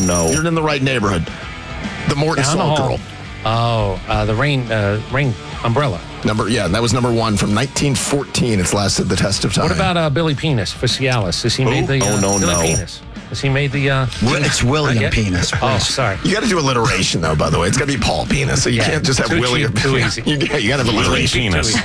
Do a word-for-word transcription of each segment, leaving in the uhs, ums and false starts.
no. You're in the right neighborhood. The Morton Down the Salt hall. Girl. Oh, uh, the rain uh, rain umbrella. Number yeah, that was number one from nineteen fourteen. It's lasted the test of time. What about uh, Billy Penis for Cialis? Has he Who? made the uh, Oh, no, Billy no. Penis? Has he made the? Uh, It's William Not yet? Penis. Oh, please. sorry. You got to do alliteration though. By the way, it's got to be Paul Penis. So you Yeah, can't just have too Willie cheap, or too easy. You, yeah, you got to have alliteration. Penis.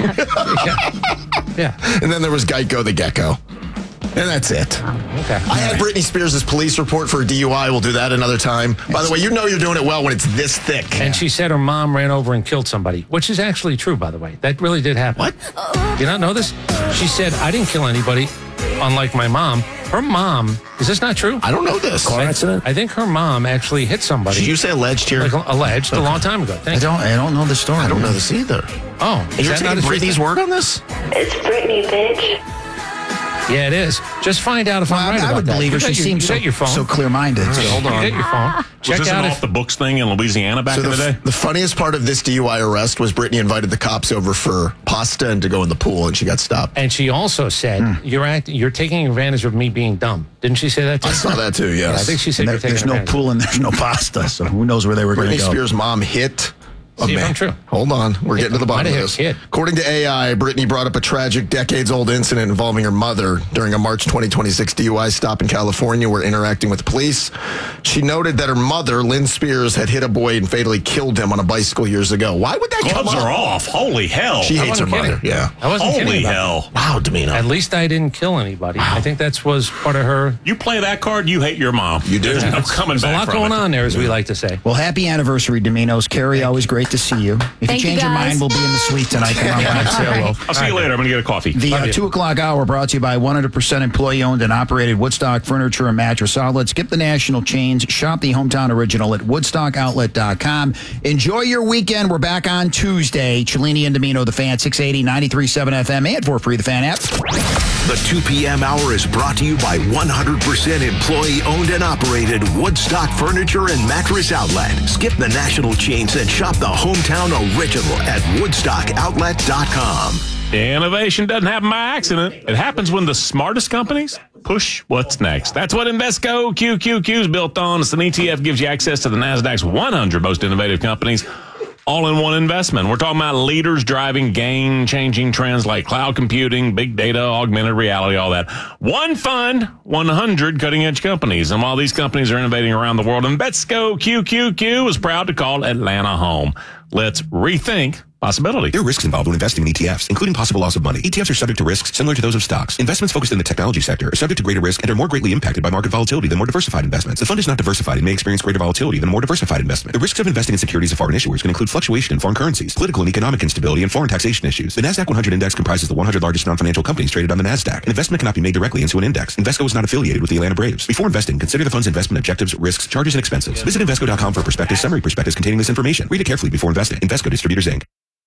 yeah. yeah. And then there was Geico the Gecko. And that's it. Okay. I had Britney Spears' police report for a D U I. We'll do that another time. By the way, you know you're doing it well when it's this thick. And she said her mom ran over and killed somebody, which is actually true, by the way. That really did happen. What? You not know this? She said, I didn't kill anybody, unlike my mom. Her mom, is this not true? I don't know this. Car accident? I think her mom actually hit somebody. Did you say alleged here? Like, alleged a long time ago. I Thank you. don't. I don't know the story. I don't know this either. Oh, is You're that not taking a true Britney's thing? word on this? It's Britney, bitch. Yeah, it is. Just find out if Well, I'm I, right I about would that. believe her. You She got your- seems you so, got your phone. so clear-minded. All right, hold You on. get your phone. Was Check this an out off if the books thing in Louisiana back So in the, the day? the funniest part of this D U I arrest was Britney invited the cops over for pasta and to go in the pool, and she got stopped. And she also said, Hmm. "You're acting. You're taking advantage of me being dumb." Didn't she say that too? I saw that too, Yeah, yes. I think she said And you're there- taking there's no advantage. pool and there's no pasta, so who knows where they were going to Britney go. Spears' mom hit a See if man. I'm true. Hold on. We're getting to the bottom Might of have this. hit a kid. According to A I, Britney brought up a tragic decades-old incident involving her mother during a March twenty twenty-six D U I stop in California where interacting with police. She noted that her mother, Lynn Spears, had hit a boy and fatally killed him on a bicycle years ago. Why would that come Gloves up? are off. Holy hell. She I hates her wasn't mother. kidding. Yeah. I wasn't Holy kidding about hell. Wow, Domino. that. At least I didn't kill anybody. I think that's was part of her. You play that card, you hate your mom. You do. There's no coming There's a back lot from going it. on there, as we like to say. Well, happy anniversary, Domino's. Carrie, always great to see you. If Thank you you, change your guys. mind, we'll be in the suite tonight. Come on by and say hello. I'll see you later. I'm going to get a coffee. The Love uh, you. two o'clock hour brought to you by one hundred percent employee-owned and operated Woodstock Furniture and Mattress Outlet. Skip the national chains. Shop the hometown original at woodstock outlet dot com. Enjoy your weekend. We're back on Tuesday. Cellini and Domino, the Fan, six eighty, ninety-three point seven F M, and for free, the Fan app. The two p.m. hour is brought to you by one hundred percent employee-owned and operated Woodstock Furniture and Mattress Outlet. Skip the national chains and shop the hometown original at woodstock outlet dot com. Innovation doesn't happen by accident. It happens when the smartest companies push what's next. That's what Invesco Q Q Q is built on. It's an E T F, gives you access to the NASDAQ's one hundred most innovative companies, all in one investment. We're talking about leaders driving game-changing trends like cloud computing, big data, augmented reality, all that. One fund, one hundred cutting-edge companies. And while these companies are innovating around the world, Invesco Q Q Q is proud to call Atlanta home. Let's rethink possibility. There are risks involved when investing in E T Fs, including possible loss of money. E T Fs are subject to risks similar to those of stocks. Investments focused in the technology sector are subject to greater risk and are more greatly impacted by market volatility than more diversified investments. The fund is not diversified and may experience greater volatility than a more diversified investment. The risks of investing in securities of foreign issuers can include fluctuation in foreign currencies, political and economic instability, and foreign taxation issues. The NASDAQ one hundred index comprises the one hundred largest non-financial companies traded on the NASDAQ. An investment cannot be made directly into an index. Invesco is not affiliated with the Atlanta Braves. Before investing, consider the fund's investment objectives, risks, charges, and expenses. Visit Invesco dot com for prospectus, summary prospectus containing this information. Read it carefully before investing. Invesco Distributors, Incorporated.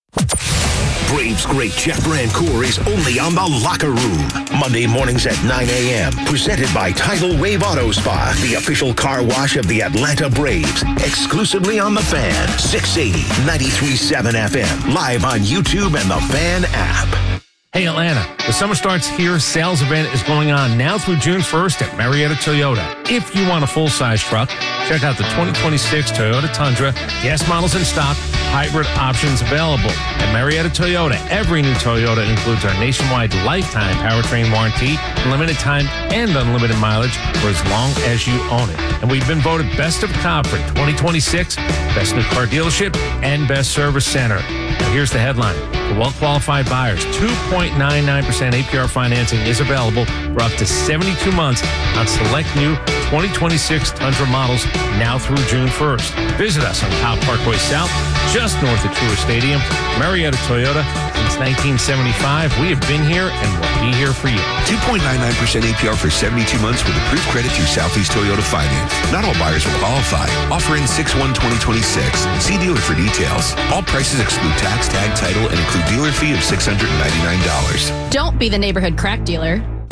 Braves great Jeff Brancour is only on The Locker Room. Monday mornings at nine a.m. Presented by Tidal Wave Auto Spa, the official car wash of the Atlanta Braves. Exclusively on The Fan, six eighty, ninety-three point seven F M. Live on YouTube and The Fan app. Hey, Atlanta, the summer starts here. Sales event is going on now through June first at Marietta Toyota. If you want a full-size truck, check out the twenty twenty-six Toyota Tundra. Gas models in stock, hybrid options available. At Marietta Toyota, every new Toyota includes our nationwide lifetime powertrain warranty, limited time and unlimited mileage for as long as you own it. And we've been voted Best of Cobb for twenty twenty-six, Best New Car Dealership, and Best Service Center. Now here's the headline. For well-qualified buyers, two point nine nine percent A P R financing is available for up to seventy-two months on select new twenty twenty-six Tundra models now through June first. Visit us on Cobb Parkway South, just north of Truist Stadium. Marietta Toyota, since nineteen seventy-five, we have been here and will be here for you. two point nine nine percent A P R for seventy-two months with approved credit through Southeast Toyota Finance. Not all buyers will qualify. Offer in six one twenty twenty-six. See dealer for details. All prices exclude tax, tag, title, and include dealer fee of six hundred ninety-nine dollars. Don't be the neighborhood crack dealer.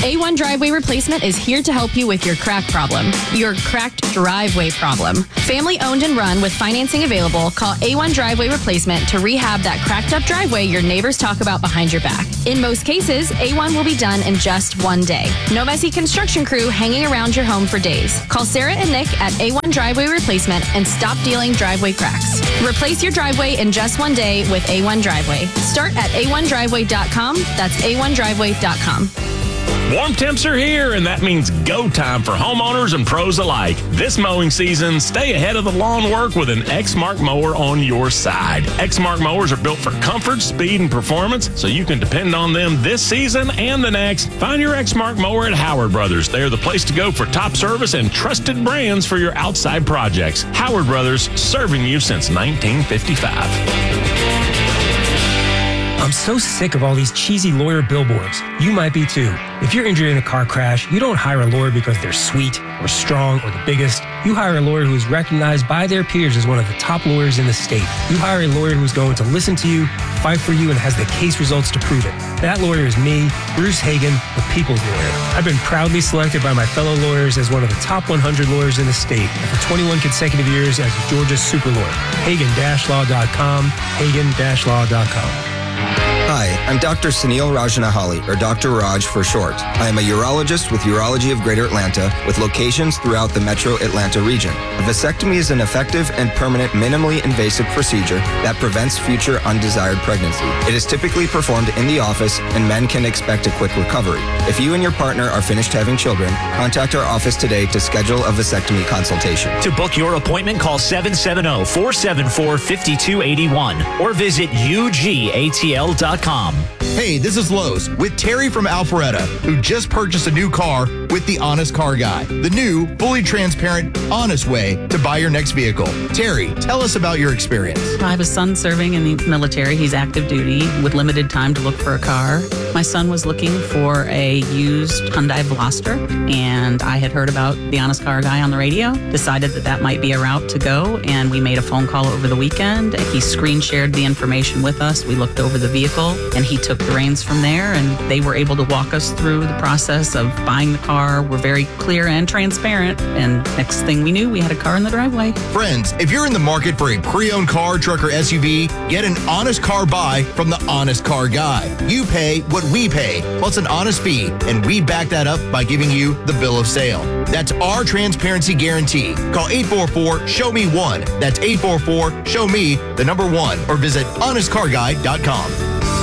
A one Driveway Replacement is here to help you with your crack problem, your cracked driveway problem. Family owned and run with financing available, call A one Driveway Replacement to rehab that cracked up driveway your neighbors talk about behind your back. In most cases, A one will be done in just one day. No messy construction crew hanging around your home for days. Call Sarah and Nick at A one Driveway Replacement and stop dealing driveway cracks. Replace your driveway in just one day with A one Driveway. Start at A one driveway dot com. That's A one driveway dot com. Warm temps are here, and that means go time for homeowners and pros alike. This mowing season, stay ahead of the lawn work with an Exmark mower on your side. Exmark mowers are built for comfort, speed, and performance, so you can depend on them this season and the next. Find your Exmark mower at Howard Brothers. They're the place to go for top service and trusted brands for your outside projects. Howard Brothers, serving you since nineteen fifty-five. I'm so sick of all these cheesy lawyer billboards. You might be too. If you're injured in a car crash, you don't hire a lawyer because they're sweet or strong or the biggest. You hire a lawyer who is recognized by their peers as one of the top lawyers in the state. You hire a lawyer who's going to listen to you, fight for you, and has the case results to prove it. That lawyer is me, Bruce Hagan, the people's lawyer. I've been proudly selected by my fellow lawyers as one of the top one hundred lawyers in the state, and for twenty-one consecutive years as Georgia's super lawyer. Hagan Law dot com, Hagan Law dot com. Hi, I'm Doctor Sunil Rajanahali, or Doctor Raj for short. I am a urologist with Urology of Greater Atlanta, with locations throughout the metro Atlanta region. A vasectomy is an effective and permanent minimally invasive procedure that prevents future undesired pregnancy. It is typically performed in the office, and men can expect a quick recovery. If you and your partner are finished having children, contact our office today to schedule a vasectomy consultation. To book your appointment, call seven seven zero, four seven four, five two eight one or visit U G A T L dot com. Hey, this is Lowe's with Terry from Alpharetta, who just purchased a new car with the Honest Car Guy, the new, fully transparent, honest way to buy your next vehicle. Terry, tell us about your experience. I have a son serving in the military. He's active duty with limited time to look for a car. My son was looking for a used Hyundai Veloster, and I had heard about the Honest Car Guy on the radio, decided that that might be a route to go, and we made a phone call over the weekend. He screen shared the information with us. We looked over the vehicle, and he took the reins from there, and they were able to walk us through the process of buying the car. We're very clear and transparent, and next thing we knew, we had a car in the driveway. Friends, if you're in the market for a pre-owned car, truck, or S U V, get an honest car buy from the Honest Car Guy. You pay what we pay, plus an honest fee, and we back that up by giving you the bill of sale. That's our transparency guarantee. Call eight four four, show me one. That's eight four four, show me the number one, or visit honest car guy dot com.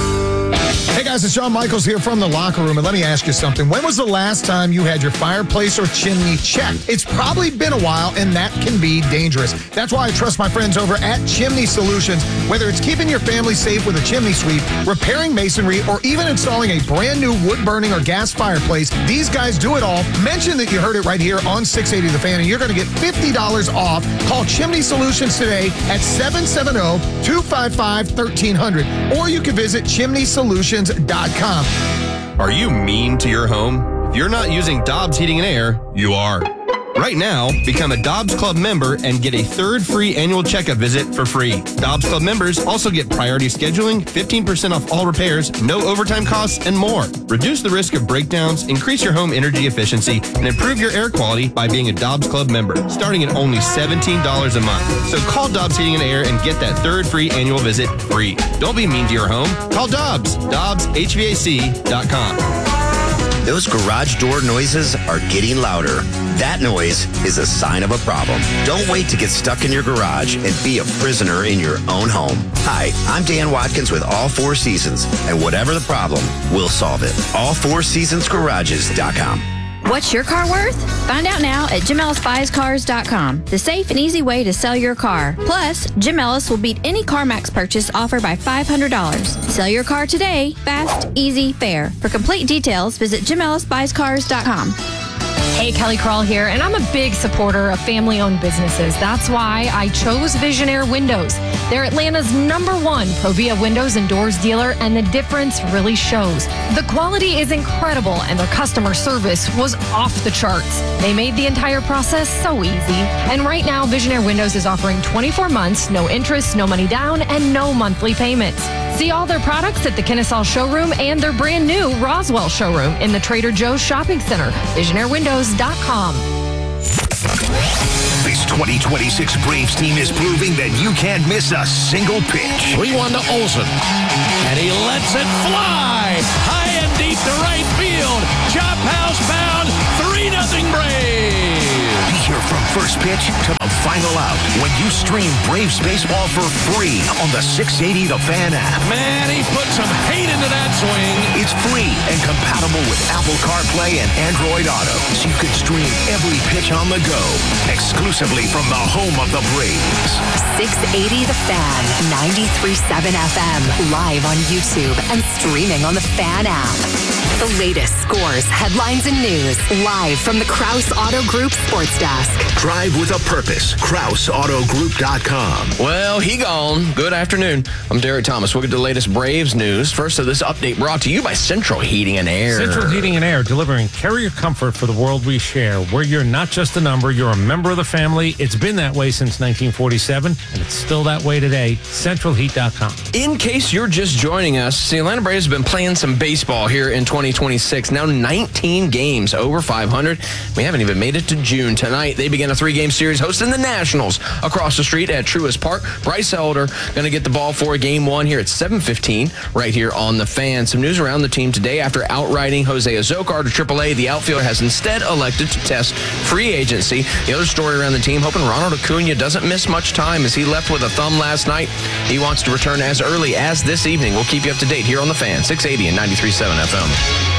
Hey guys, it's Shawn Michaels here from the Locker Room, and let me ask you something. When was the last time you had your fireplace or chimney checked? It's probably been a while, and that can be dangerous. That's why I trust my friends over at Chimney Solutions. Whether it's keeping your family safe with a chimney sweep, repairing masonry, or even installing a brand new wood-burning or gas fireplace, these guys do it all. Mention that you heard it right here on six eighty The Fan, and you're going to get fifty dollars off. Call Chimney Solutions today at seven seven zero, two five five, one three zero zero, or you can visit chimney solutions dot com. Are you mean to your home? If you're not using Dobbs Heating and Air, you are. Right now, become a Dobbs Club member and get a third free annual checkup visit for free. Dobbs Club members also get priority scheduling, fifteen percent off all repairs, no overtime costs, and more. Reduce the risk of breakdowns, increase your home energy efficiency, and improve your air quality by being a Dobbs Club member, starting at only seventeen dollars a month. So call Dobbs Heating and Air and get that third free annual visit free. Don't be mean to your home. Call Dobbs. Dobbs H V A C dot com. Those garage door noises are getting louder. That noise is a sign of a problem. Don't wait to get stuck in your garage and be a prisoner in your own home. Hi, I'm Dan Watkins with All Four Seasons, and whatever the problem, we'll solve it. all four seasons garages dot com. What's your car worth? Find out now at Jim Ellis Buys Cars dot com, the safe and easy way to sell your car. Plus, Jim Ellis will beat any CarMax purchase offered by five hundred dollars. Sell your car today. Fast, easy, fair. For complete details, visit Jim Ellis Buys Cars dot com. Hey, Kelly Crawl here, and I'm a big supporter of family-owned businesses. That's why I chose Visionaire Windows. They're Atlanta's number one Provia windows and doors dealer, and the difference really shows. The quality is incredible, and their customer service was off the charts. They made the entire process so easy. And right now, Visionaire Windows is offering twenty-four months, no interest, no money down, and no monthly payments. See all their products at the Kennesaw showroom and their brand new Roswell showroom in the Trader Joe's Shopping Center. Visionaire Windows dot com. This twenty twenty-six Braves team is proving that you can't miss a single pitch. three one to Olsen. And he lets it fly. High and deep to right field. Chop house bound. three nothing Braves. Be here from first pitch to the final out when you stream Braves baseball for free on the six eighty The Fan app. Man, he put some hate into that swing. It's free and compatible with Apple CarPlay and Android Auto, so you can stream every pitch on the go, exclusively from the home of the Braves. six eighty The Fan, ninety-three point seven F M, live on YouTube and streaming on the Fan app. The latest scores, headlines, and news, live from the Krause Auto Group Sports Desk. Drive with a purpose. Krause Auto Group dot com. Well, he gone. Good afternoon. I'm Derek Thomas. We'll get the latest Braves news. First of this update brought to you by Central Heating and Air. Central Heating and Air, delivering carrier comfort for the world we share, where you're not just a number, you're a member of the family. It's been that way since nineteen forty-seven, and it's still that way today. Central Heat dot com. In case you're just joining us, the Atlanta Braves have been playing some baseball here in twenty twenty-six. Now nineteen games, over five hundred. We haven't even made it to June. Tonight, they begin a three-game series hosting the Nationals across the street at Truist Park. Bryce Elder going to get the ball for game one here at seven fifteen right here on the Fan. Some news around the team today. After outrighting Jose Azocar to triple A, the outfielder has instead elected to test free agency. The other story around the team, hoping Ronald Acuna doesn't miss much time as he left with a thumb last night. He wants to return as early as this evening. We'll keep you up to date here on the Fan, six eighty and ninety-three point seven F M.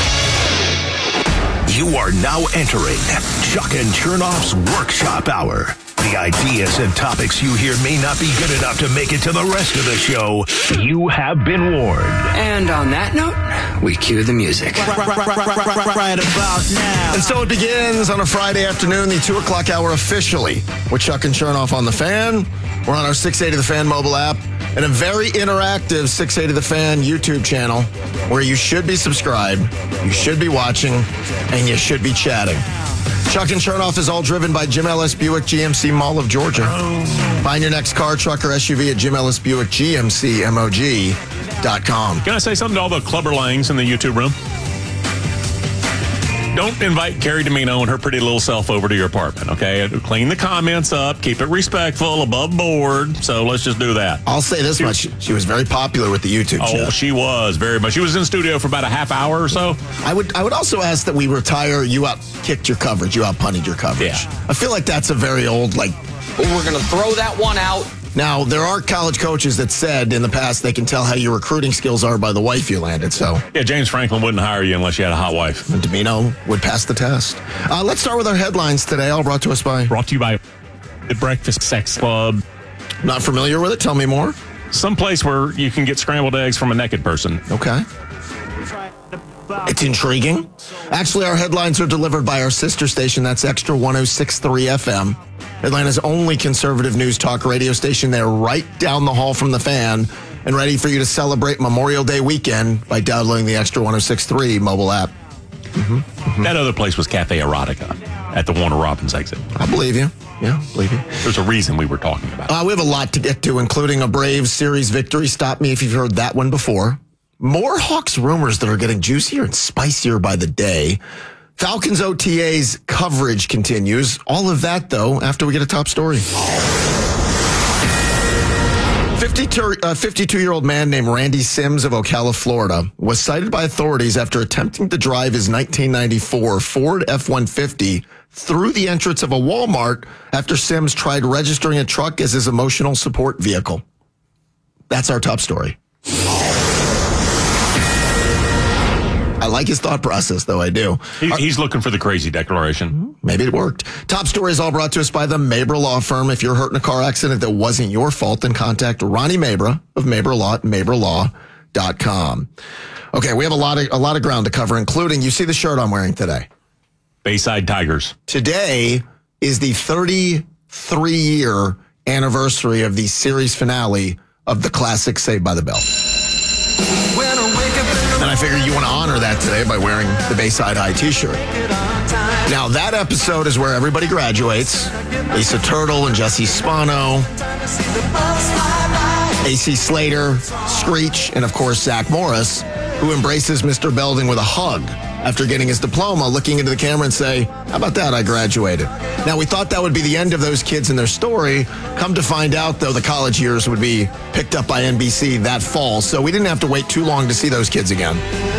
You are now entering Chuck and Chernoff's Workshop Hour. The ideas and topics you hear may not be good enough to make it to the rest of the show. You have been warned. And on that note, we cue the music. Right about now. And so it begins on a Friday afternoon, the two o'clock hour officially, with Chuck and Chernoff on the Fan. We're on our six eighty The Fan mobile app and a very interactive six eighty The Fan YouTube channel where you should be subscribed, you should be watching, and you should be chatting. Chuck and Chernoff is all driven by Jim Ellis Buick G M C Mall of Georgia. Find your next car, truck, or S U V at Jim Ellis Buick G M C M O G dot com. Can I say something to all the Clubber Langs in the YouTube room? Don't invite Carrie Domino and her pretty little self over to your apartment, okay? Clean the comments up, keep it respectful, above board. So let's just do that. I'll say this she, much. She was very popular with the YouTube oh, channel. Oh, she was very much. She was in studio for about a half hour or so. I would I would also ask that we retire you out kicked your coverage, you out punted your coverage. Yeah. I feel like that's a very old, like, we're going to throw that one out. Now, there are college coaches that said in the past they can tell how your recruiting skills are by the wife you landed, so. Yeah, James Franklin wouldn't hire you unless you had a hot wife. And Domino would pass the test. Uh, let's start with our headlines today, all brought to us by... Brought to you by the Breakfast Sex Club. Not familiar with it? Tell me more. Some place where you can get scrambled eggs from a naked person. Okay. It's intriguing. Actually, our headlines are delivered by our sister station. That's Extra one oh six point three F M. Atlanta's only conservative news talk radio station. They're right down the hall from the Fan and ready for you to celebrate Memorial Day weekend by downloading the Extra one oh six point three mobile app. Mm-hmm. Mm-hmm. That other place was Cafe Erotica at the Warner Robins exit. I believe you. Yeah, believe you. There's a reason we were talking about it. Uh, we have a lot to get to, including a Braves series victory. Stop me if you've heard that one before. More Hawks rumors that are getting juicier and spicier by the day. Falcons O T A's coverage continues. All of that, though, after we get a top story. fifty-two-year-old man named Randy Sims of Ocala, Florida, was cited by authorities after attempting to drive his nineteen ninety-four Ford F one fifty through the entrance of a Walmart after Sims tried registering a truck as his emotional support vehicle. That's our top story. I like his thought process, though, I do. He, he's looking for the crazy declaration. Maybe it worked. Top story is all brought to us by the Mabra Law Firm. If you're hurt in a car accident that wasn't your fault, then contact Ronnie Mabra of Mabra Law at Mabra Law dot com. Okay, we have a lot of a lot of ground to cover, including, you see the shirt I'm wearing today. Bayside Tigers. Today is the thirty-three-year anniversary of the series finale of the classic Saved by the Bell. And I figured you want to honor that today by wearing the Bayside High t-shirt. Now, that episode is where everybody graduates. Lisa Turtle and Jesse Spano. A C Slater, Screech, and of course Zach Morris, who embraces Mister Belding with a hug after getting his diploma, looking into the camera and say, how about that, I graduated. Now, we thought that would be the end of those kids and their story. Come to find out, though, the college years would be picked up by N B C that fall, so we didn't have to wait too long to see those kids again.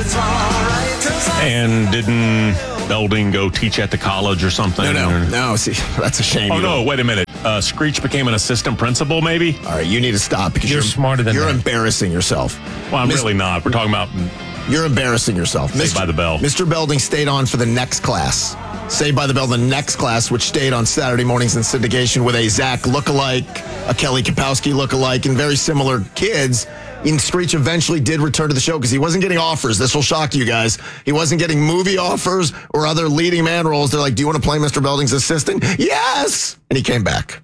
And didn't Belding go teach at the college or something? No, no, or? no. See, that's a shame. Oh, You no, don't- wait a minute. Uh, Screech became an assistant principal, maybe? All right, you need to stop because You're you're, smarter than You're that. embarrassing yourself. Well, I'm Mis- really not. We're talking about You're embarrassing yourself. Saved by the Bell. Mister Belding stayed on for the next class. Saved by the Bell, the next class, which stayed on Saturday mornings in syndication with a Zach lookalike, a Kelly Kapowski lookalike, and very similar kids. And Screech eventually did return to the show because he wasn't getting offers. This will shock you guys. He wasn't getting movie offers or other leading man roles. They're like, do you want to play Mister Belding's assistant? Yes! And he came back.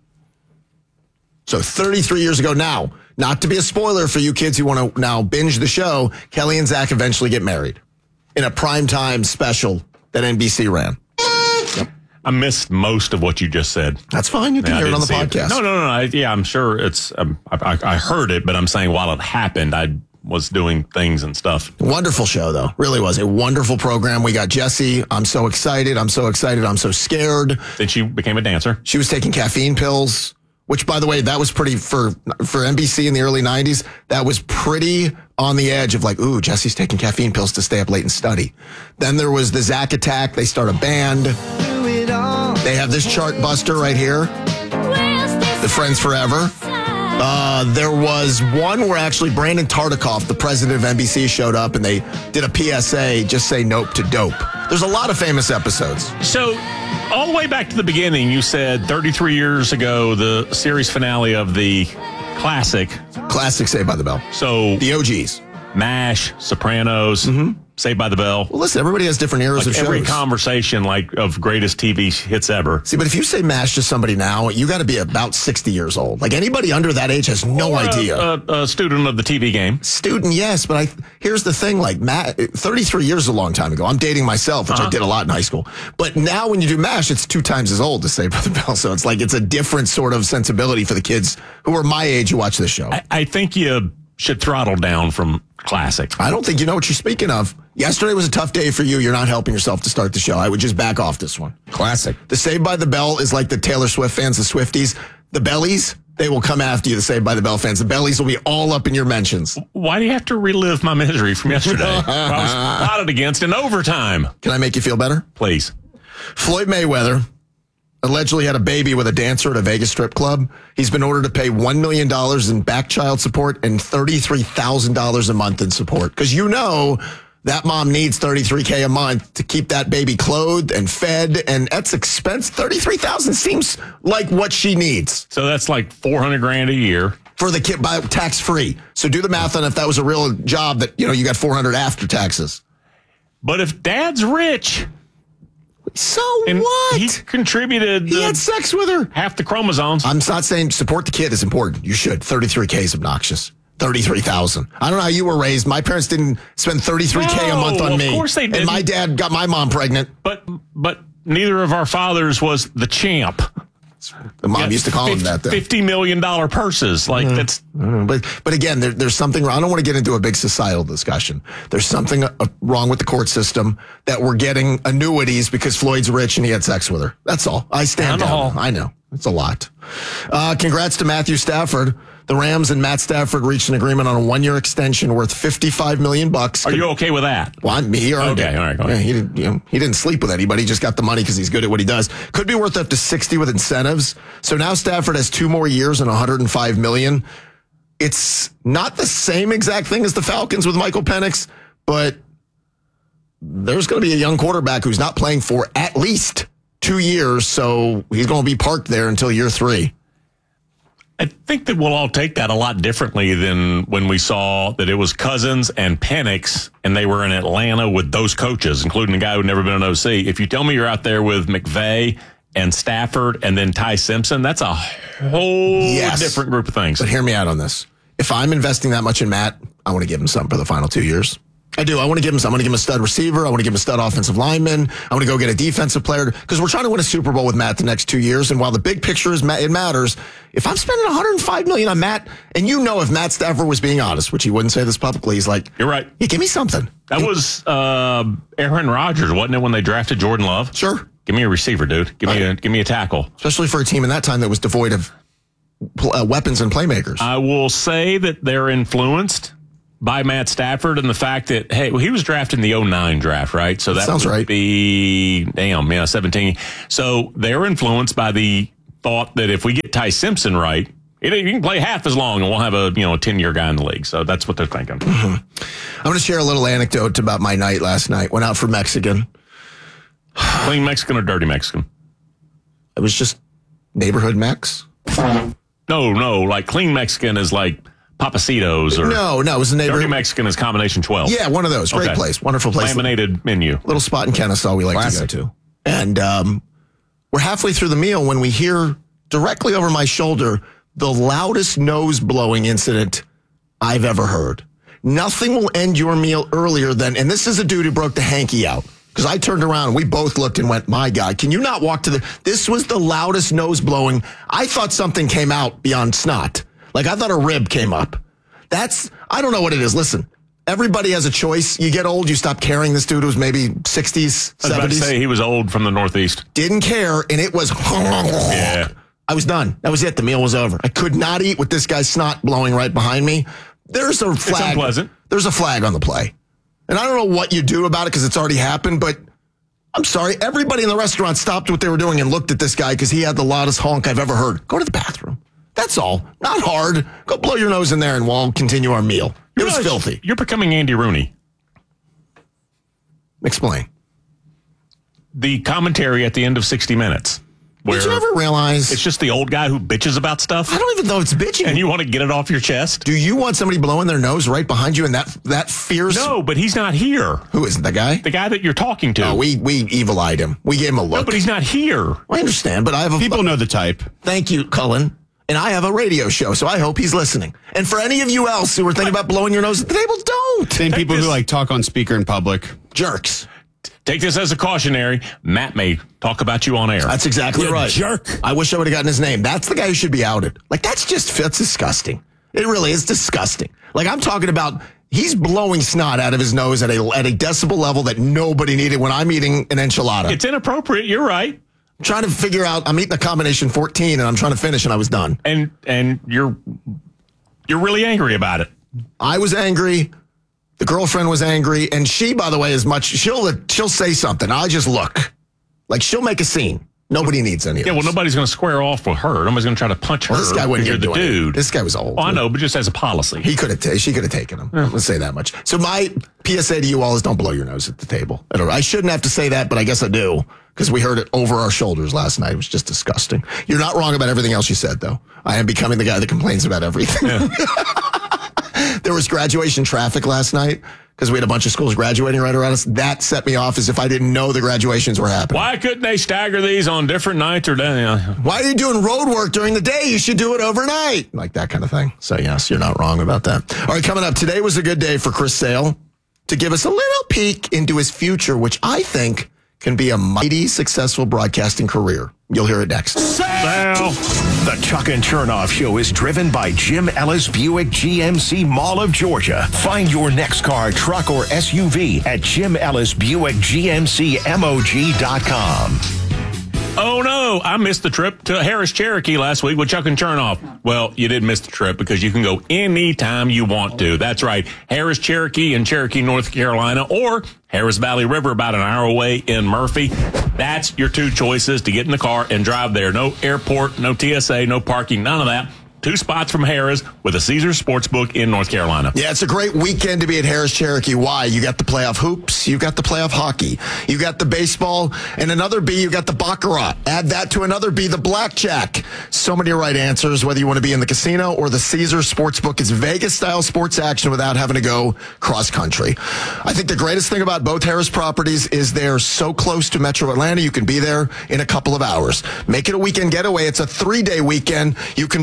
So thirty-three years ago now, not to be a spoiler for you kids who want to now binge the show, Kelly and Zach eventually get married in a primetime special that N B C ran. I missed most of what you just said. That's fine. You can Yeah, I hear it on didn't the see podcast. No, no, no. I, yeah, I'm sure it's. Um, I, I, I heard it, but I'm saying while it happened, I was doing things and stuff. Wonderful show, though. Really was a wonderful program. We got Jessie. I'm so excited. I'm so excited. I'm so scared. Then she became a dancer. She was taking caffeine pills, which, by the way, that was pretty for for N B C in the early nineties. That was pretty on the edge of like, ooh, Jessie's taking caffeine pills to stay up late and study. Then there was the Zach Attack. They start a band. They have this chart buster right here. The Friends Forever. Uh, there was one where actually Brandon Tartikoff, the president of N B C, showed up and they did a P S A, just say nope to dope. There's a lot of famous episodes. So, all the way back to the beginning, you said thirty-three years ago, the series finale of the classic. Classic Saved by the Bell. So, the O Gs. MASH, Sopranos, Saved by the Bell. Well, listen, everybody has different eras like of shows. every conversation, like, of greatest T V hits ever. See, but if you say MASH to somebody now, you got to be about sixty years old. Like anybody under that age has no Or a- idea. A, a student of the T V game. Student, yes, but I here's the thing: like Matt, thirty-three years is a long time ago. I'm dating myself, which Uh-huh. I did a lot in high school. But now, when you do MASH, it's two times as old to Saved by the Bell. So it's like it's a different sort of sensibility for the kids who are my age who watch this show. I, I think you should throttle down from classic. I don't think you know what you're speaking of. Yesterday was a tough day for you. You're not helping yourself to start the show. I would just back off this one. Classic. The Saved by the Bell is like the Taylor Swift fans, the Swifties. The Bellies, they will come after you, the Saved by the Bell fans. The Bellies will be all up in your mentions. Why do you have to relive my misery from yesterday? I was plotted against in overtime. Can I make you feel better? Please. Floyd Mayweather allegedly had a baby with a dancer at a Vegas strip club. He's been ordered to pay one million dollars in back child support and thirty-three thousand dollars a month in support. Because you know that mom needs thirty-three thousand dollars a month to keep that baby clothed and fed, and that's expense. thirty-three thousand dollars seems like what she needs. So that's like four hundred grand a year. For the kid, by tax free. So do the math on if that was a real job that, you know, you got four hundred after taxes. But if dad's rich... So and what? He contributed. He the, had sex with her. Half the chromosomes. I'm not saying support the kid is important. You should. thirty-three K is obnoxious. thirty-three thousand. I don't know how you were raised. My parents didn't spend thirty-three K a month No, on of me. course they And didn't. my dad got my mom pregnant. But but neither of our fathers was the champ. The mom Yeah, used to call him that, though. fifty million dollars purses. Like, Mm. that's... Mm, But but again, there, there's something wrong. I don't want to get into a big societal discussion. There's something uh, wrong with the court system that we're getting annuities because Floyd's rich and he had sex with her. That's all. I stand Down the down. hall. I know. It's a lot. Uh, congrats to Matthew Stafford. The Rams and Matt Stafford reached an agreement on a one-year extension worth fifty-five million bucks. Are you okay with that? Well, I'm- he earned Okay, it. all right, go Yeah, ahead. he didn't. You know, he didn't sleep with anybody. He just got the money because he's good at what he does. Could be worth up to sixty with incentives. So now Stafford has two more years and one hundred five million. It's not the same exact thing as the Falcons with Michael Penix, but there's going to be a young quarterback who's not playing for at least two years. So he's going to be parked there until year three. I think that we'll all take that a lot differently than when we saw that it was Cousins and Penix, and they were in Atlanta with those coaches, including a guy who'd never been an O C. If you tell me you're out there with McVay and Stafford and then Ty Simpson, that's a whole Yes. different group of things. But hear me out on this. If I'm investing that much in Matt, I want to give him something for the final two years. I do. I want to give him some. I want to give him a stud receiver. I want to give him a stud offensive lineman. I want to go get a defensive player because we're trying to win a Super Bowl with Matt the next two years. And while the big picture is it matters, if I'm spending one hundred five million dollars on Matt, and you know if Matt Stafford was being honest, which he wouldn't say this publicly, he's like, "You're right. Yeah, give me something." That was uh, Aaron Rodgers, wasn't it, when they drafted Jordan Love? Sure. Give me a receiver, dude. Give me a give me a tackle, especially for a team in that time that was devoid of uh, weapons and playmakers. I will say that they're influenced by Matt Stafford and the fact that, hey, well, he was drafted in the oh nine draft, right? So that sounds would right. be, damn, yeah, seventeen. So they're influenced by the thought that if we get Ty Simpson right, it, you can play half as long and we'll have a, you know, a ten-year guy in the league. So that's what they're thinking. Mm-hmm. I'm going to share a little anecdote about my night last night. Went out for Mexican. Clean Mexican or dirty Mexican? It was just neighborhood Mex. No, no, like clean Mexican is like Papacitos or no, no, it was a neighborhood. Dirty Mexican is combination twelve. Yeah, one of those. Great okay. place, wonderful place. Laminated menu. Little spot in Kennesaw we like Classic. to go to. And um, we're halfway through the meal when we hear directly over my shoulder the loudest nose blowing incident I've ever heard. Nothing will end your meal earlier than, and this is a dude who broke the hanky out. Because I turned around and we both looked and went, my God, can you not walk to the, this was the loudest nose blowing. I thought something came out beyond snot. Like I thought a rib came up. That's, I don't know what it is. Listen, everybody has a choice. You get old, you stop caring. This dude was maybe sixties, I was about to seventies. say he was old from the Northeast. Didn't care, and it was, yeah. I was done. That was it. The meal was over. I could not eat with this guy's snot blowing right behind me. There's a flag. It's unpleasant. There's a flag on the play. And I don't know what you do about it because it's already happened, but I'm sorry. Everybody in the restaurant stopped what they were doing and looked at this guy because he had the loudest honk I've ever heard. Go to the bathroom. That's all. Not hard. Go blow your nose in there and we'll continue our meal. It was filthy. You're becoming Andy Rooney. Explain. The commentary at the end of sixty minutes. Where Did you ever realize it's just the old guy who bitches about stuff? I don't even know if it's bitching. And you want to get it off your chest? Do you want somebody blowing their nose right behind you and that that fierce? No, but he's not here. Who is the guy? The guy that you're talking to. No, we we evil-eyed him. We gave him a look. No, but he's not here. I understand, but I have a... People know the type. Thank you, Cullen. And I have a radio show, so I hope he's listening. And for any of you else who are thinking about blowing your nose at the table, don't. Same people this. who like talk on speaker in public. Jerks. Take this as a cautionary. Matt may talk about you on air. That's exactly You right. jerk. I wish I would have gotten his name. That's the guy who should be outed. Like, that's just, that's disgusting. It really is disgusting. Like, I'm talking about, he's blowing snot out of his nose at a, at a decibel level that nobody needed when I'm eating an enchilada. It's inappropriate. You're right. I'm trying to figure out, I'm eating a combination fourteen and I'm trying to finish and I was done. And, and you're, you're really angry about it. I was angry. The girlfriend was angry, and she, by the way, is much. She'll she'll say something. I just look, like she'll make a scene. Nobody needs any of Yeah, this. well, nobody's going to square off with her. Nobody's going to try to punch her. Well, this guy wouldn't you're get the to do anything. dude. This guy was old. Oh, I know, but just as a policy, he could have. Ta- she could have taken him. Let's say that much. So my P S A to you all is: don't blow your nose at the table. I, don't, I shouldn't have to say that, but I guess I do because we heard it over our shoulders last night. It was just disgusting. You're not wrong about everything else you said, though. I am becoming the guy that complains about everything. Yeah. There was graduation traffic last night because we had a bunch of schools graduating right around us. That set me off as if I didn't know the graduations were happening. Why couldn't they stagger these on different nights or day? Why are you doing road work during the day? You should do it overnight. Like that kind of thing. So, yes, you're not wrong about that. All right, coming up, today was a good day for Chris Sale to give us a little peek into his future, which I think can be a mighty successful broadcasting career. You'll hear it next. Sale. The Chuck and Chernoff Show is driven by Jim Ellis Buick G M C Mall of Georgia. Find your next car, truck, or S U V at Jim Ellis Buick G M C M O G dot com. Oh, no, I missed the trip to Harris Cherokee last week with Chuck and Chernoff. Well, you did miss the trip because you can go anytime you want to. That's right. Harris Cherokee in Cherokee, North Carolina, or Harris Valley River, about an hour away in Murphy. That's your two choices to get in the car and drive there. No airport, no T S A, no parking, none of that. Two spots from Harris with a Caesars Sportsbook in North Carolina. Yeah, it's a great weekend to be at Harris Cherokee. Why? You got the playoff hoops, you got the playoff hockey, you got the baseball, and another B, you got the baccarat. Add that to another B, the blackjack. So many right answers, whether you want to be in the casino or the Caesars Sportsbook. It's Vegas-style sports action without having to go cross-country. I think the greatest thing about both Harris properties is they're so close to Metro Atlanta, you can be there in a couple of hours. Make it a weekend getaway. It's a three-day weekend. You can book now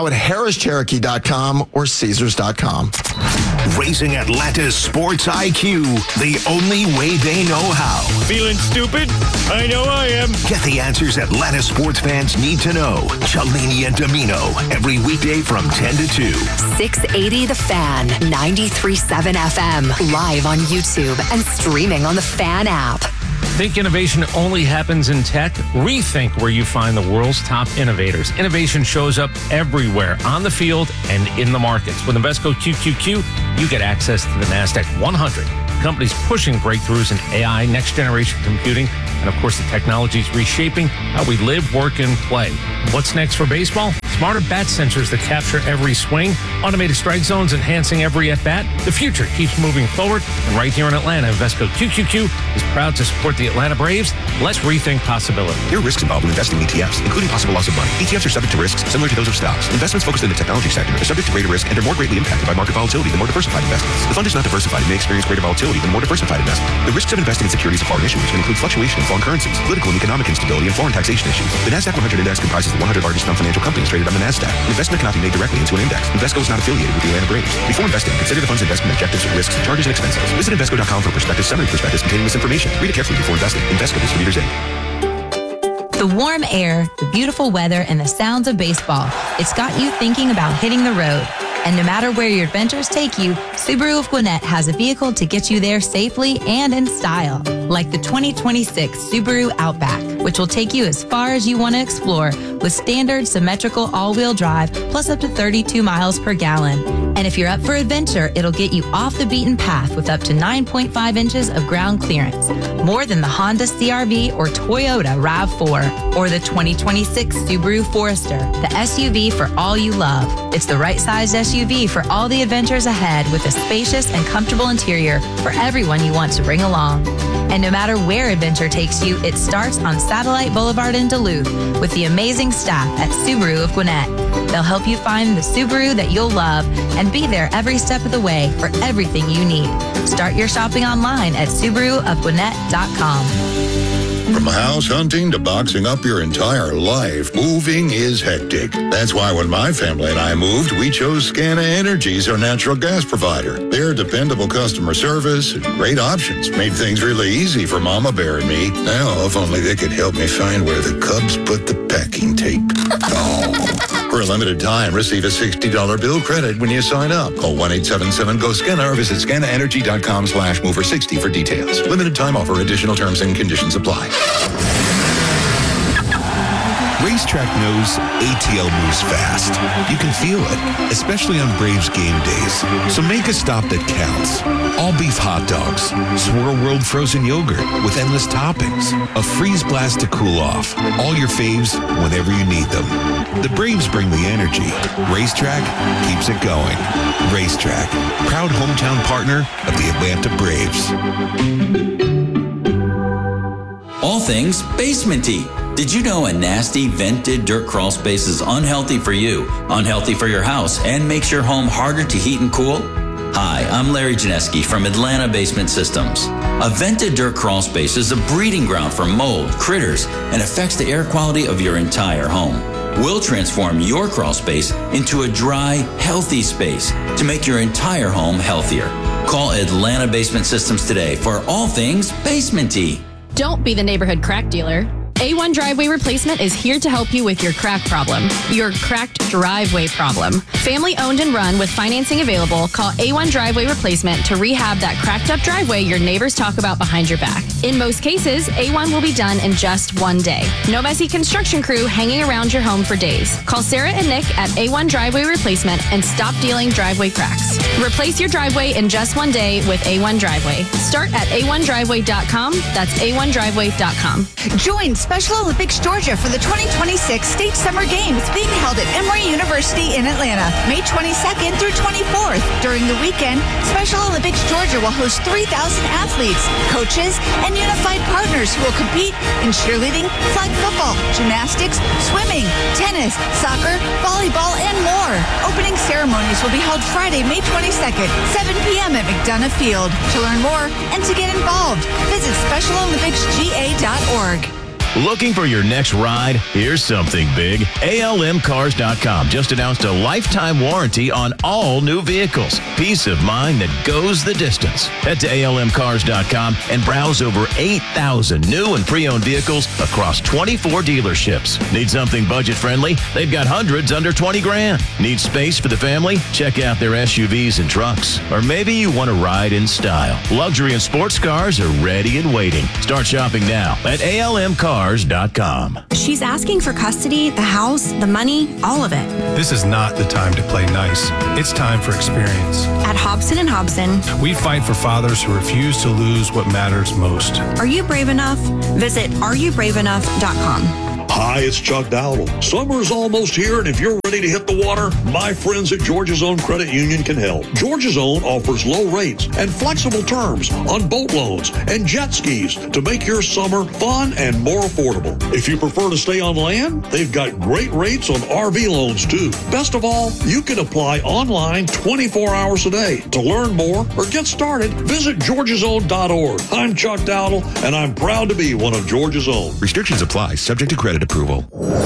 at harris cherokee dot com or caesars dot com. Raising Atlanta's sports I Q the only way they know how. Feeling stupid? I know I am. Get the answers Atlanta sports fans need to know. Cellini and Domino every weekday from ten to two. six eighty The Fan, ninety-three point seven F M, live on YouTube and streaming on the Fan app. Think innovation only happens in tech? Rethink where you find the world's top innovators. Innovation shows up everywhere, on the field and in the markets. With Invesco Q Q Q, you get access to the NASDAQ one hundred. Companies pushing breakthroughs in A I, next-generation computing, and of course the technologies reshaping how we live, work, and play. What's next for baseball? Smarter bat sensors that capture every swing, automated strike zones enhancing every at-bat. The future keeps moving forward, and right here in Atlanta, Invesco Q Q Q is proud to support the Atlanta Braves. Let's rethink possibility. There are risks involved in investing in E T Fs, including possible loss of money. E T Fs are subject to risks similar to those of stocks. Investments focused in the technology sector are subject to greater risk and are more greatly impacted by market volatility than more diversified investments. The fund is not diversified and may experience greater volatility than more diversified investments. The risks of investing in securities of foreign issuers can include fluctuation in foreign currencies, political and economic instability, and foreign taxation issues. The NASDAQ one hundred index comprises the one hundred largest non-financial companies traded on the NASDAQ. Investment cannot be made directly into an index. Invesco is not affiliated with the Atlanta Braves. Before investing, consider the fund's investment objectives, risks, charges, and expenses. Visit Invesco dot com for prospectus summary prospectus containing this information. Read it carefully before investing. Invesco Distributors Incorporated. The warm air, the beautiful weather, and the sounds of baseball. It's got you thinking about hitting the road. And no matter where your adventures take you, Subaru of Gwinnett has a vehicle to get you there safely and in style. Like the twenty twenty-six Subaru Outback, which will take you as far as you want to explore with standard symmetrical all-wheel drive plus up to thirty-two miles per gallon. And if you're up for adventure, it'll get you off the beaten path with up to nine point five inches of ground clearance. More than the Honda C R V or Toyota RAV four or the twenty twenty-six Subaru Forester, the S U V for all you love. It's the right-sized S U V for all the adventures ahead with a spacious and comfortable interior for everyone you want to bring along. And no matter where adventure takes you, it starts on Satellite Boulevard in Duluth with the amazing staff at Subaru of Gwinnett. They'll help you find the Subaru that you'll love and be there every step of the way for everything you need. Start your shopping online at Subaru of Gwinnett dot com. From house hunting to boxing up your entire life, moving is hectic. That's why when my family and I moved, we chose Scana Energy as our natural gas provider. Their dependable customer service and great options made things really easy for Mama Bear and me. Now, if only they could help me find where the Cubs put the packing tape. Oh. For a limited time, receive a sixty dollars bill credit when you sign up. Call one eight seven seven G O S C A N A or visit scana energy dot com slash mover sixty for details. Limited time offer. Additional terms and conditions apply. Racetrack knows A T L moves fast. You can feel it, especially on Braves game days. So make a stop that counts. All beef hot dogs, Swirl World frozen yogurt with endless toppings, a freeze blast to cool off. All your faves whenever you need them. The Braves bring the energy. Racetrack keeps it going. Racetrack, proud hometown partner of the Atlanta Braves. All things basementy. Did you know a nasty vented dirt crawl space is unhealthy for you, unhealthy for your house, and makes your home harder to heat and cool? Hi, I'm Larry Janeski from Atlanta Basement Systems. A vented dirt crawl space is a breeding ground for mold, critters, and affects the air quality of your entire home. We'll transform your crawl space into a dry, healthy space to make your entire home healthier. Call Atlanta Basement Systems today for all things basementy. Don't be the neighborhood crack dealer. A one Driveway Replacement is here to help you with your crack problem, your cracked driveway problem. Family owned and run with financing available, call A one Driveway Replacement to rehab that cracked up driveway your neighbors talk about behind your back. In most cases, A one will be done in just one day. No messy construction crew hanging around your home for days. Call Sarah and Nick at A one Driveway Replacement and stop dealing driveway cracks. Replace your driveway in just one day with A one Driveway. Start at A one driveway dot com. That's A one driveway dot com. Join Special Olympics Georgia for the twenty twenty-six State Summer Games being held at Emory University in Atlanta, May twenty-second through twenty-fourth. During the weekend, Special Olympics Georgia will host three thousand athletes, coaches, and unified partners who will compete in cheerleading, flag football, gymnastics, swimming, tennis, soccer, volleyball, and more. Opening ceremonies will be held Friday, May twenty-second, seven p.m. at McDonough Field. To learn more and to get involved, visit special olympics g a dot org. Looking for your next ride? Here's something big. A L M Cars dot com just announced a lifetime warranty on all new vehicles. Peace of mind that goes the distance. Head to A L M Cars dot com and browse over eight thousand new and pre-owned vehicles across twenty-four dealerships. Need something budget-friendly? They've got hundreds under twenty grand. Need space for the family? Check out their S U Vs and trucks. Or maybe you want to ride in style. Luxury and sports cars are ready and waiting. Start shopping now at A L M Cars dot com. She's asking for custody, the house, the money, all of it. This is not the time to play nice. It's time for experience. At Hobson and Hobson, we fight for fathers who refuse to lose what matters most. Are you brave enough? Visit are you brave enough dot com. Hi, it's Chuck Dowdle. Summer's almost here, and if you're ready to hit the water, my friends at Georgia's Own Credit Union can help. Georgia's Own offers low rates and flexible terms on boat loans and jet skis to make your summer fun and more affordable. If you prefer to stay on land, they've got great rates on R V loans, too. Best of all, you can apply online twenty-four hours a day. To learn more or get started, visit georgias own dot org. I'm Chuck Dowdle, and I'm proud to be one of Georgia's Own. Restrictions apply, subject to credit approval.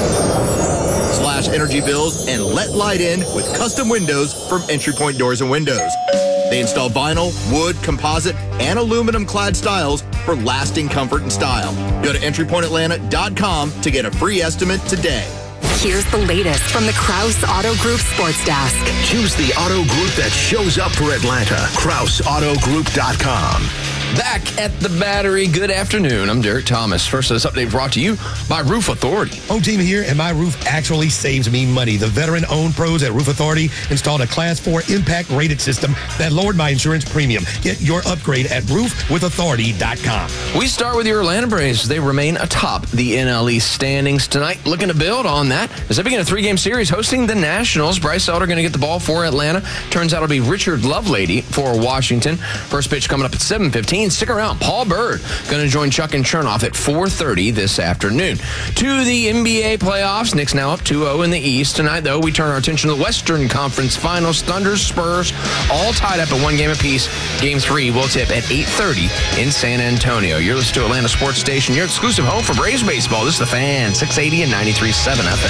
Slash energy bills and let light in with custom windows from Entry Point Doors and Windows. They install vinyl, wood, composite, and aluminum clad styles for lasting comfort and style. Go to entry point atlanta dot com to get a free estimate today. Here's the latest from the Kraus Auto Group Sports Desk. Choose the auto group that shows up for Atlanta. Kraus Auto Group dot com. Back at the Battery. Good afternoon. I'm Derek Thomas. First of this update brought to you by Roof Authority. Home team here, and my roof actually saves me money. The veteran-owned pros at Roof Authority installed a Class four impact-rated system that lowered my insurance premium. Get your upgrade at roof with authority dot com. We start with your Atlanta Braves. They remain atop the N L East standings tonight. Looking to build on that as they begin a three-game series hosting the Nationals. Bryce Elder going to get the ball for Atlanta. Turns out it'll be Richard Lovelady for Washington. First pitch coming up at seven fifteen. Stick around. Paul Bird going to join Chuck and Chernoff at four thirty this afternoon. To the N B A playoffs. Knicks now up two oh in the East. Tonight, though, we turn our attention to the Western Conference Finals. Thunder, Spurs, all tied up at one game apiece. Game three will tip at eight thirty in San Antonio. You're listening to Atlanta Sports Station, your exclusive home for Braves baseball. This is The Fan, six eighty and ninety-three point seven F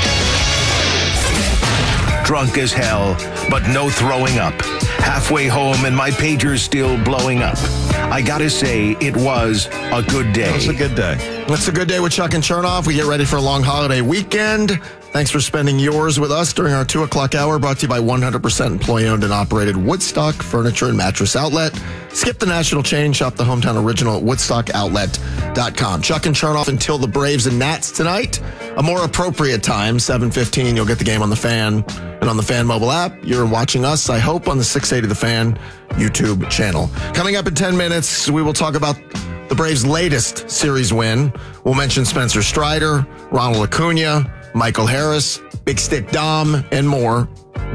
M. Drunk as hell, but no throwing up. Halfway home and my pager's still blowing up. I gotta say, it was a good day. It's a good day. It's a good day with Chuck and Chernoff. We get ready for a long holiday weekend. Thanks for spending yours with us during our two o'clock hour, brought to you by one hundred percent employee-owned and operated Woodstock Furniture and Mattress Outlet. Skip the national chain. Shop the hometown original at woodstock outlet dot com. Chuck and Chernoff until the Braves and Nats tonight. A more appropriate time, seven fifteen. You'll get the game on the Fan and on the Fan mobile app. You're watching us, I hope, on the six eighty The Fan YouTube channel. Coming up in ten minutes, we will talk about the Braves' latest series win. We'll mention Spencer Strider, Ronald Acuna, Michael Harris, Big Stick Dom, and more.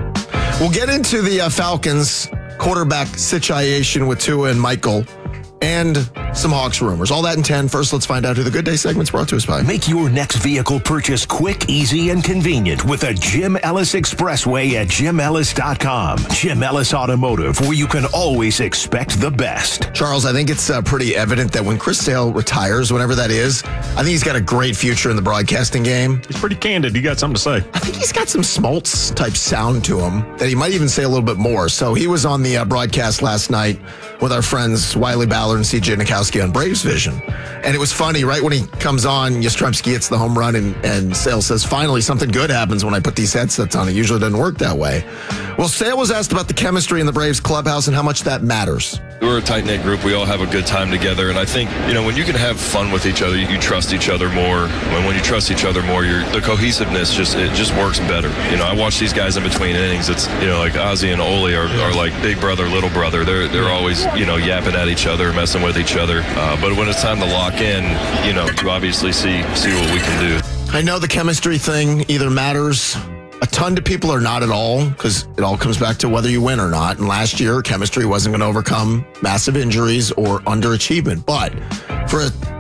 We'll get into the uh, Falcons quarterback situation with Tua and Michael, and some Hawks rumors. All that in ten. First, let's find out who the Good Day segment's brought to us by. Make your next vehicle purchase quick, easy, and convenient with a Jim Ellis Expressway at jim ellis dot com. Jim Ellis Automotive, where you can always expect the best. Charles, I think it's uh, pretty evident that when Chris Sale retires, whenever that is, I think he's got a great future in the broadcasting game. He's pretty candid. You got something to say. I think he's got some Smoltz type sound to him that he might even say a little bit more. So he was on the uh, broadcast last night with our friends Wiley Ballard and C J Nikowski on Braves Vision. And it was funny, right when he comes on, Yastrzemski hits the home run, and, and Sale says, finally, something good happens when I put these headsets on. It usually doesn't work that way. Well, Sale was asked about the chemistry in the Braves clubhouse and how much that matters. We're a tight-knit group. We all have a good time together. And I think, you know, when you can have fun with each other, you trust each other more. When when you trust each other more, you're, the cohesiveness just it just works better. You know, I watch these guys in between innings. It's, you know, like Ozzie and Ole are, are like big brother, little brother. They're they're always, you know, yapping at each other, messing with each other. Uh, but when it's time to lock in, you know, you obviously see see what we can do. I know the chemistry thing either matters a ton to people or not at all, because it all comes back to whether you win or not. And last year, chemistry wasn't going to overcome massive injuries or underachievement. But for a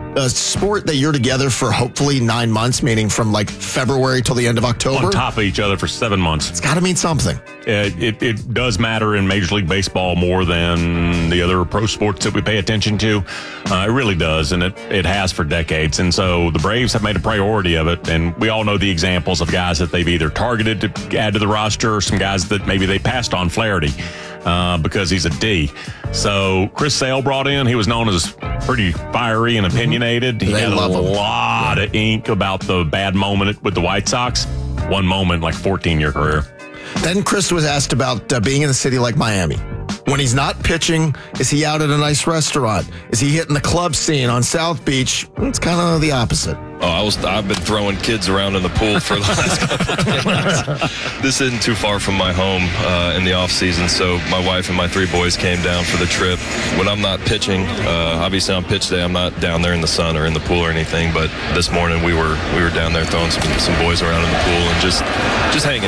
a sport that you're together for hopefully nine months, meaning from like February till the end of October. On top of each other for seven months. It's got to mean something. It, it, it does matter in Major League Baseball more than the other pro sports that we pay attention to. Uh, it really does, and it, it has for decades. And so the Braves have made a priority of it, and we all know the examples of guys that they've either targeted to add to the roster or some guys that maybe they passed on Flaherty uh, because he's a D. So Chris Sale brought in. He was known as pretty fiery and opinionated. He They had a love him. lot of ink about the bad moment with the White Sox. One moment, like fourteen-year career. Then Chris was asked about uh, being in a city like Miami. When he's not pitching, is he out at a nice restaurant? Is he hitting the club scene on South Beach? It's kind of the opposite. Oh, I was, I've been throwing kids around in the pool for the last couple of days. This isn't too far from my home uh, in the off season, so my wife and my three boys came down for the trip. When I'm not pitching, uh, obviously on pitch day, I'm not down there in the sun or in the pool or anything, but this morning we were we were down there throwing some, some boys around in the pool and just just hanging